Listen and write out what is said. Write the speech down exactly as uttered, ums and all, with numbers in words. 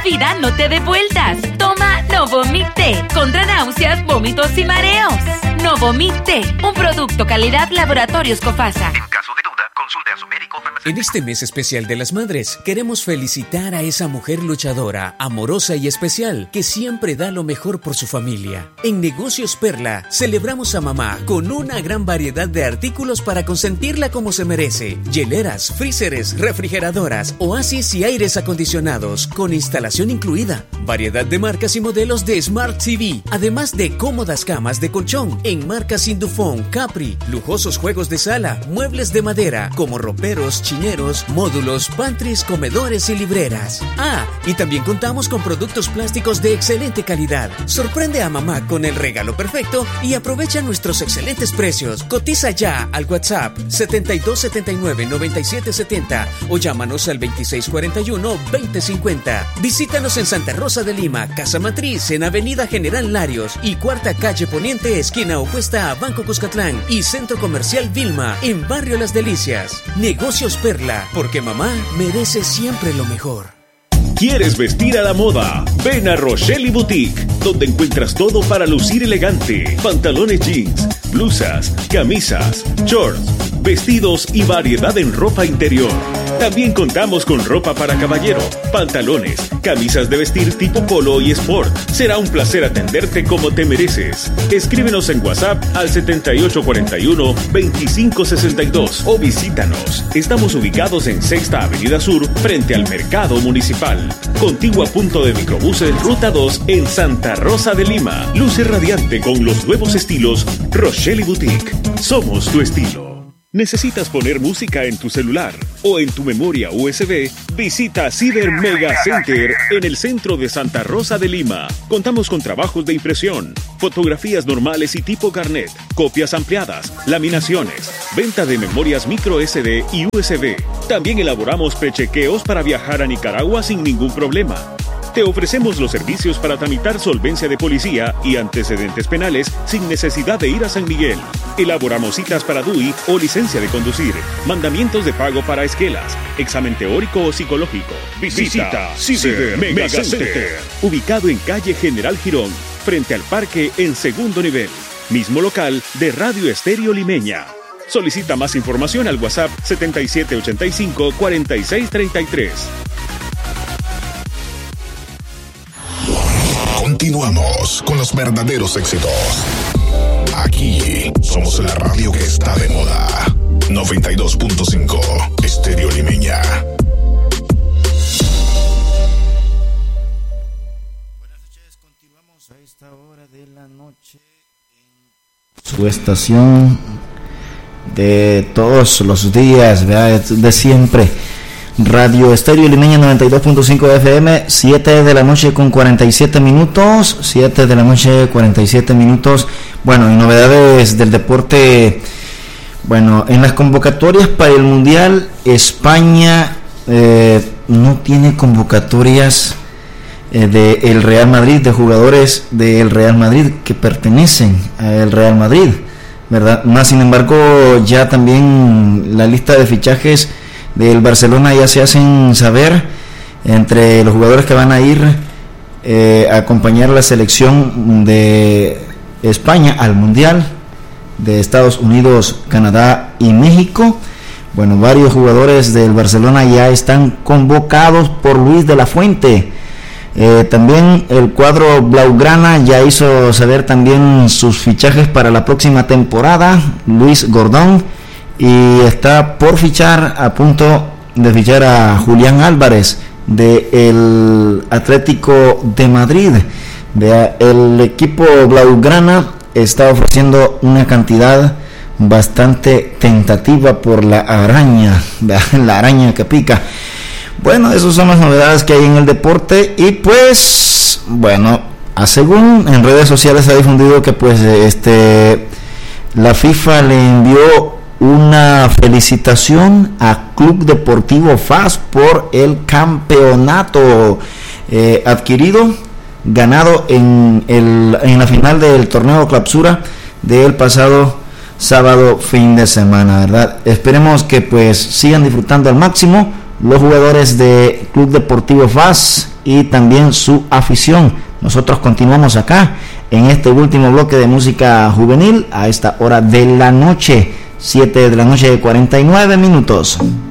vida no te dé vueltas. Toma Novomil T contra náuseas, vómitos y mareos. Novomil T, un producto calidad Laboratorios Cofasa. En caso de duda, consulte a su médico farmacéutico. En este mes especial de las madres, queremos felicitar a esa mujer luchadora, amorosa y especial, que siempre da lo mejor por su familia. En Negocios Perla, celebramos a mamá con una gran variedad de artículos para consentirla como se merece. Hieleras, freezeres, refrigeradoras, oasis y aires acondicionados, con instalación incluida. Variedad de marcas y modelos de Smart T V, además de cómodas camas de colchón en marcas Indufón, Capri, lujosos juegos de sala, muebles de madera, como roperos, chineros, módulos, pantries, comedores y libreras. Ah, y también contamos con productos plásticos de excelente calidad. Sorprende a mamá con el regalo perfecto y aprovecha nuestros excelentes precios. Cotiza ya al WhatsApp setenta y dos setenta y nueve noventa y siete setenta o llámanos al veintiséis cuarenta y uno veinte cincuenta. Visítanos en Santa Rosa de Lima, Casa Matriz, en Avenida General Larios y Cuarta Calle Poniente, esquina opuesta a Banco Cuscatlán y Centro Comercial Vilma, en Barrio Las Delicias. Negocios Perla, porque mamá merece siempre lo mejor. ¿Quieres vestir a la moda? Ven a Rochelle Boutique, donde encuentras todo para lucir elegante. Pantalones jeans, blusas, camisas, shorts, vestidos y variedad en ropa interior. También contamos con ropa para caballero, pantalones, camisas de vestir tipo polo y sport. Será un placer atenderte como te mereces. Escríbenos en WhatsApp al setenta y ocho cuarenta y uno veinticinco sesenta y dos o visítanos. Estamos ubicados en Sexta Avenida Sur, frente al Mercado Municipal. Contigua punto de microbuses Ruta dos en Santa Rosa de Lima. Luce radiante con los nuevos estilos Rochelle Boutique. Somos tu estilo. ¿Necesitas poner música en tu celular o en tu memoria U S B? Visita Ciber Mega Center en el centro de Santa Rosa de Lima. Contamos con trabajos de impresión, fotografías normales y tipo carnet, copias ampliadas, laminaciones, venta de memorias micro S D y U S B. También elaboramos prechequeos para viajar a Nicaragua sin ningún problema. Te ofrecemos los servicios para tramitar solvencia de policía y antecedentes penales sin necesidad de ir a San Miguel. Elaboramos citas para D U I o licencia de conducir, mandamientos de pago para esquelas, examen teórico o psicológico. Visita Ciber Mega Center, ubicado en calle General Girón, frente al parque en segundo nivel. Mismo local de Radio Estéreo Limeña. Solicita más información al WhatsApp setenta y siete ochenta y cinco cuarenta y seis treinta y tres. Continuamos con los verdaderos éxitos. Aquí somos la radio que está de moda. noventa y dos punto cinco Estéreo Limeña. Buenas noches, continuamos a esta hora de la noche en su estación de todos los días, ¿verdad? De siempre. Radio Estéreo Limeña noventa y dos punto cinco F M, siete de la noche con cuarenta y siete minutos, siete de la noche cuarenta y siete minutos. Bueno, y novedades del deporte. Bueno, en las convocatorias para el Mundial, España eh, no tiene convocatorias eh, del Real Madrid, de jugadores del Real Madrid que pertenecen al Real Madrid, ¿verdad? Más sin embargo, ya también la lista de fichajes del Barcelona ya se hacen saber entre los jugadores que van a ir eh, a acompañar a la selección de España al Mundial de Estados Unidos, Canadá y México. Bueno, varios jugadores del Barcelona ya están convocados por Luis de la Fuente. Eh, también el cuadro blaugrana ya hizo saber también sus fichajes para la próxima temporada. Luis Gordón, y está por fichar, a punto de fichar a Julián Álvarez del Atlético de Madrid. Vea, el equipo blaugrana está ofreciendo una cantidad bastante tentativa por la araña, vea, la araña que pica. Bueno, esas son las novedades que hay en el deporte. Y pues, bueno, a según en redes sociales se ha difundido que pues este la FIFA le envió una felicitación a Club Deportivo F A S por el campeonato eh, adquirido, ganado en, el, en la final del torneo Clausura del pasado sábado fin de semana, ¿verdad? Esperemos que pues sigan disfrutando al máximo los jugadores de Club Deportivo F A S y también su afición. Nosotros continuamos acá en este último bloque de música juvenil a esta hora de la noche, siete de la noche, cuarenta y nueve minutos.